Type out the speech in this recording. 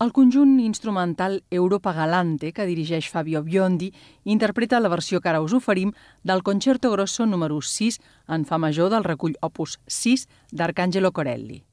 El conjunt instrumental Europa Galante, que dirigeix Fabio Biondi, interpreta la versió que ara us oferim del Concerto Grosso número 6 en fa major del recull Opus 6 d'Arcangelo Corelli.